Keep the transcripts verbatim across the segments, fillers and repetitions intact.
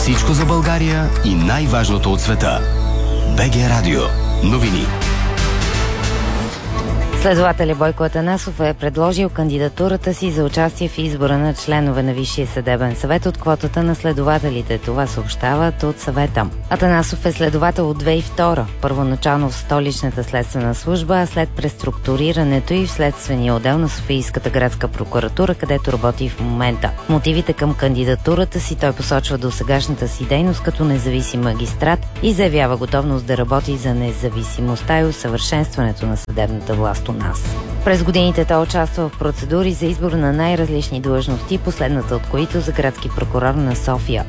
Всичко за България и най-важното от света. БГ Радио. Новини. Следователят Бойко Атанасов е предложил кандидатурата си за участие в избора на членове на Висшия съдебен съвет от квотата на следователите. Това съобщават от съвета. Атанасов е следовател от две хиляди и втора. Първоначално в столичната следствена служба, а след преструктурирането и в следствения отдел на Софийската градска прокуратура, където работи в момента. В мотивите към кандидатурата си той посочва досегашната си дейност като независим магистрат и заявява готовност да работи за независимостта и усъвършенстването на съдебната власт у нас. През годините той участва в процедури за избор на най-различни длъжности, последната от които за градски прокурор на София.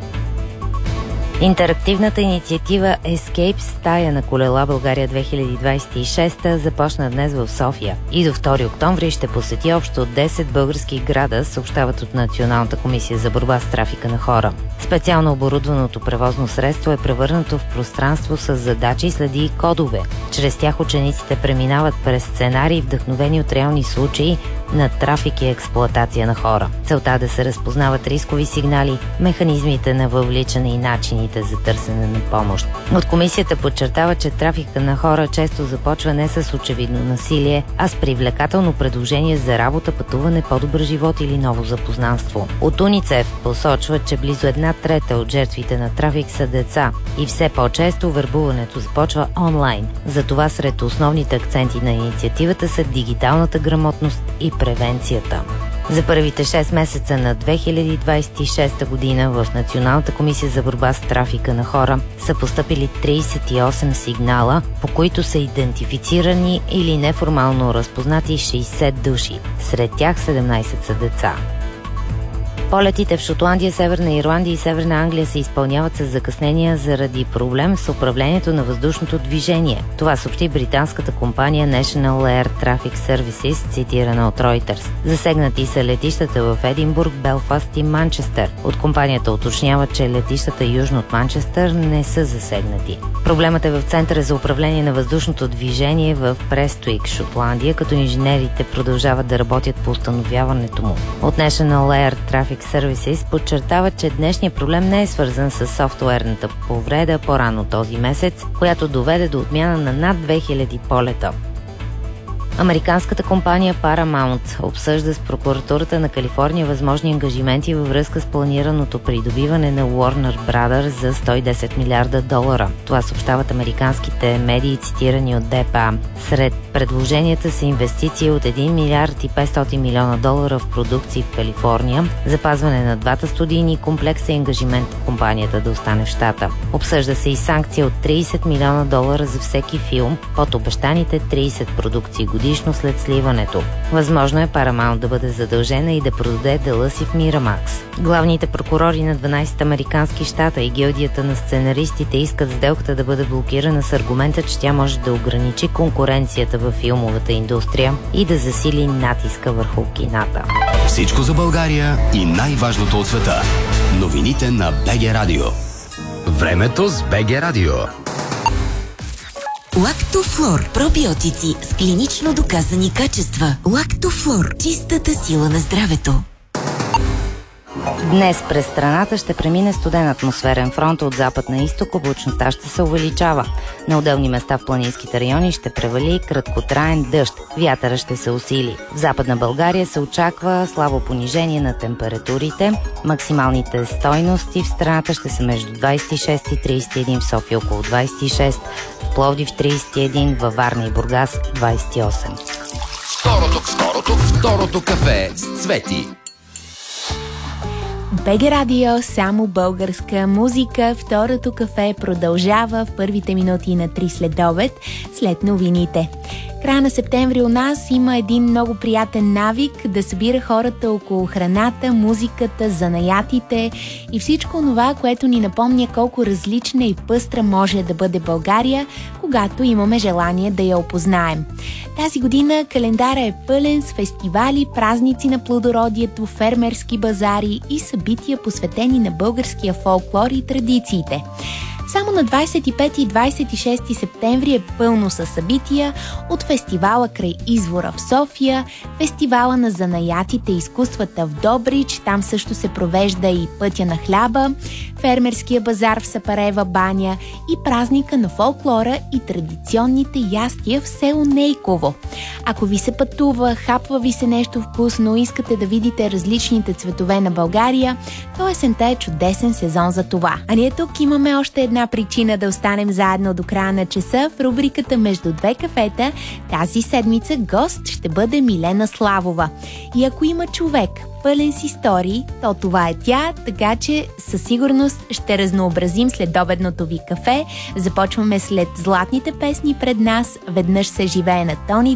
Интерактивната инициатива Escape стая на колела България две хиляди двадесет и шеста започна днес в София и до втори октомври ще посети общо десет български града, съобщават от Националната комисия за борба с трафика на хора. Специално оборудваното превозно средство е превърнато в пространство с задачи, следи и кодове. Чрез тях учениците преминават през сценарии, вдъхновени от реални случаи на трафик и експлоатация на хора. Целта е да се разпознават рискови сигнали, механизмите на въвличане и начините за търсене на помощ. От комисията подчертава, че трафика на хора често започва не с очевидно насилие, а с привлекателно предложение за работа, пътуване, по-добър живот или ново запознанство. От УНИЦЕФ посочва, че близо една трета от жертвите на трафик са деца и все по-често вербуването започва онлайн. Затова сред основните акценти на инициативата са дигиталната грамотност и превенцията. За първите шест месеца на две хиляди двадесет и шеста година в Националната комисия за борба с трафика на хора са постъпили тридесет и осем сигнала, по които са идентифицирани или неформално разпознати шейсет души. Сред тях седемнадесет са деца. Полетите в Шотландия, Северна Ирландия и Северна Англия се изпълняват с закъснения заради проблем с управлението на въздушното движение. Това съобщи британската компания National Air Traffic Services, цитирана от Reuters. Засегнати са летищата в Единбург, Белфаст и Манчестър. От компанията уточняват, че летищата южно от Манчестър не са засегнати. Проблемът е в Центъра за управление на въздушното движение в Престуик, Шотландия, като инженерите продължават да работят по установяването му. От National Air Traffic Services подчертават, че днешният проблем не е свързан с софтуерната повреда по-рано този месец, която доведе до отмяна на над две хиляди полета. Американската компания Paramount обсъжда с прокуратурата на Калифорния възможни ангажименти във връзка с планираното придобиване на Warner Brothers за сто и десет милиарда долара. Това съобщават американските медии, цитирани от Д П А. Сред предложенията са инвестиции от един милиард и петстотин милиона долара в продукции в Калифорния, запазване на двата студийни комплекса и ангажимент компанията да остане в щата. Обсъжда се и санкция от тридесет милиона долара за всеки филм под обещаните тридесет продукции годишно след сливането. Възможно е Paramount да бъде задължена и да продаде дела си в Miramax. Главните прокурори на дванадесет американски щата и гилдията на сценаристите искат сделката да бъде блокирана с аргумента, че тя може да ограничи конкуренцията във филмовата индустрия и да засили натиска върху кината. Всичко за България и най-важното от света. Новините на БГ Радио. Времето с БГ Радио. Лактофлор. Пробиотици с клинично доказани качества. Лактофлор. Чистата сила на здравето. Днес през страната ще премине студен атмосферен фронт от запад на изток, облачността ще се увеличава. На отделни места в планинските райони ще превали краткотраен дъжд. Вятъра ще се усили. В Западна България се очаква слабо понижение на температурите. Максималните стойности в страната ще са между двадесет и шест и тридесет и един, в София около двадесет и шест, в Пловдив тридесет и един, във Варна и Бургас двадесет и осем. Второто, второто, второто кафе с Цвети. БГ Радио, само българска музика. Второто кафе продължава в първите минути на три следобед, след новините. Края на септември у нас има един много приятен навик да събира хората около храната, музиката, занаятите и всичко това, което ни напомня колко различна и пъстра може да бъде България, когато имаме желание да я опознаем. Тази година календара е пълен с фестивали, празници на плодородието, фермерски базари и събития, посветени на българския фолклор и традициите. Само на двадесет и пети и двадесет и шести септември е пълно със събития от фестивала край извора в София, фестивала на занаятите и изкуствата в Добрич, там също се провежда и пътя на хляба, фермерския базар в Сапарева баня и празника на фолклора и традиционните ястия в село Нейково. Ако ви се пътува, хапва ви се нещо вкусно, искате да видите различните цветове на България, то есента е чудесен сезон за това. А ние тук имаме още една причина да останем заедно до края на часа в рубриката Между две кафета. Тази седмица гост ще бъде Милена Славова. И ако има човек пълен с истории, то това е тя, така че със сигурност ще разнообразим следобедното ви кафе. Започваме след златните песни пред нас. Веднъж се живее на Тони